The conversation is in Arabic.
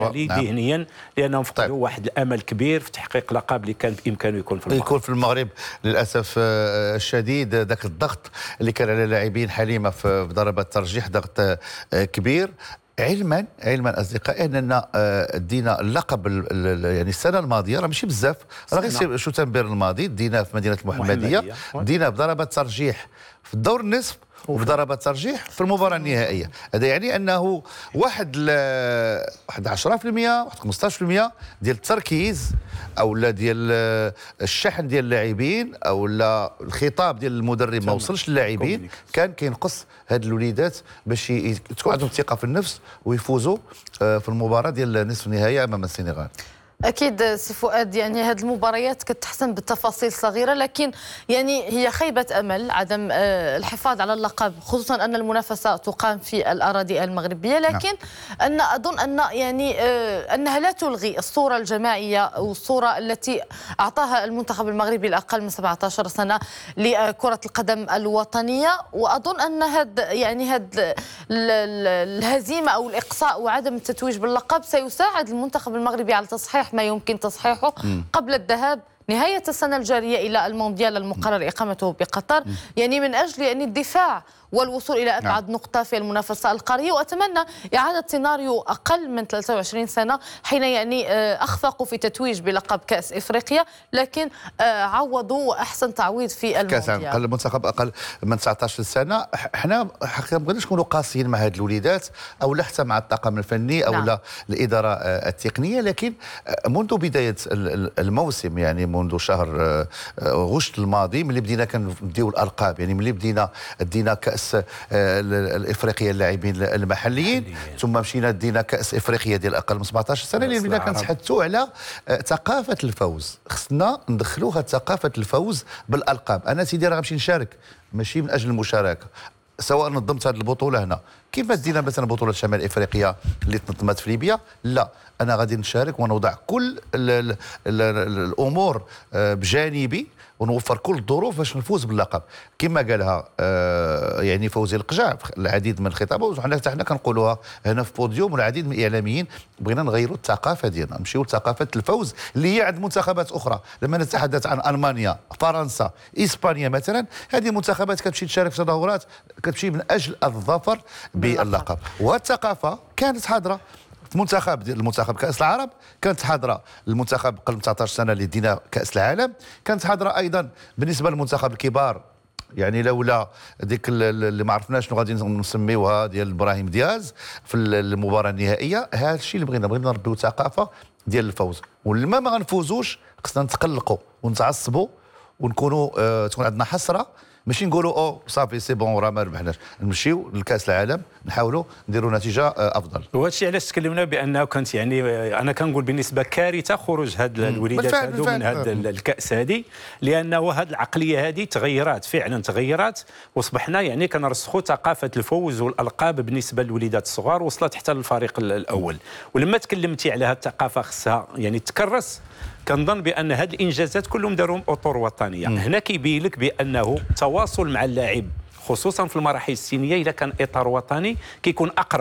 ذهنيا لانهم فقدوا واحد الامل كبير في تحقيق لقب اللي كان بامكانه يكون في المغرب. للاسف الشديد ذاك الضغط اللي كان على اللاعبين حليمه في ضربات الترجيح ضغط كبير. علما اصدقائي اننا دينا اللقب يعني السنه الماضيه راه ماشي بزاف، راه غير شتنبر الماضي دينا في مدينه المحمديه دينا بضربات ترجيح في الدور النصف وفي ضربات ترجيح في المباراه النهائيه. هذا يعني انه واحد 10% واحد 15% ديال التركيز او لا ديال الشحن ديال اللاعبين او لا الخطاب ديال المدرب ما وصلش للاعبين، كان كينقص هاد الوليدات باش تكون عندهم ثقه في النفس ويفوزوا في المباراه ديال نصف النهائي امام السنغال. اكيد سي فؤاد، يعني هذه المباريات كتحسن بالتفاصيل صغيره، لكن يعني هي خيبه امل عدم الحفاظ على اللقب، خصوصا ان المنافسه تقام في الاراضي المغربيه. لكن اظن ان يعني انها لا تلغي الصوره الجماعيه والصوره التي اعطاها المنتخب المغربي الاقل من 17 سنه لكره القدم الوطنيه. واظن ان هذا الهزيمه او الاقصاء وعدم التتويج باللقب سيساعد المنتخب المغربي على تصحيح ما يمكن تصحيحه قبل الذهاب نهاية السنة الجارية إلى المونديال المقرر إقامته بقطر، يعني من أجل يعني الدفاع والوصول إلى أبعد نقطة في المنافسة القارية. وأتمنى إعادة سيناريو أقل من 23 سنة حين يعني أخفقوا في تتويج بلقب كأس إفريقيا، لكن عوضوا وأحسن تعويض في المونديال. كأس المنتخب أقل من 19 سنة. احنا حقيقة ما بغيناش نكونوا قاسيين مع هاد الوليدات أو لا حتى مع الطاقم الفني أو لا الإدارة التقنية، لكن منذ بداية الموسم يعني منذ شهر غشت الماضي ملي بدينا كنديو الألقاب، يعني ملي دينا كأس الافريقيا اللاعبين المحليين، ثم مشينا دينا كاس افريقيا ديال اقل من 17 سنه اللي بدينا كنتحدثوا على ثقافه الفوز. خصنا ندخلوا هذه ثقافه الفوز بالالقاب. انا سيدي راه غنمشي نشارك ماشي من اجل المشاركه، سواء نظمت هذه البطوله هنا كيف دينا مثلا بطوله شمال افريقيا اللي تنظمت في ليبيا، لا انا غادي نشارك ونوضع كل الامور بجانبي ونوفر كل الظروف باش نفوز باللقب. كما قالها يعني فوزي القجع في العديد من الخطابات وحنا حتى حنا كنقولوها هنا في بوديوم، والعديد من الاعلاميين بغينا نغيروا الثقافه ديالنا، نمشيو لثقافه الفوز اللي هي عند منتخبات اخرى. لما نتحدث عن المانيا، فرنسا، اسبانيا مثلا، هذه منتخبات كتمشي تشارك في تظاهرات كتمشي من اجل الظفر باللقب. وهذه الثقافه كانت حاضره في المنتخب كأس العرب، كانت حاضره المنتخب قبل 19 سنه اللي دينا كأس العالم، كانت حاضره ايضا بالنسبه للمنتخب الكبار، يعني لولا ديك اللي ما عرفناش شنو غادي نسميوها ديال ابراهيم دياز في المباراه النهائيه. هذا الشيء اللي بغينا نربيو ثقافه ديال الفوز، ولما ما غنفوزوش خصنا نتقلقوا ونتعصبوا ونكونوا تكون عندنا حسره، ماشي نقولوا صافي سي بون راه ما ربحناش، نمشيو لكاس العالم نحاولوا نديروا نتيجه افضل. وهذا الشيء علاش تكلمنا بانه كانت يعني انا كنقول بالنسبه كارثه خروج هاد الوليدات هادو من هاد الكاس هذه، لانه هاد العقليه هذه تغيرات فعلا تغيرات، وصبحنا يعني كنرسخوا ثقافه الفوز والالقاب بالنسبه للوليدات الصغار وصلت حتى للفريق الاول. ولما تكلمتي على هاد الثقافه خصها يعني تكرس، كنظن بان هاد الانجازات كلهم داروهم اطر وطنيه. هنا كيبين لك بانه التواصل مع اللاعب خصوصا في المراحل السنيه اذا كان اطار وطني كيكون اقرب.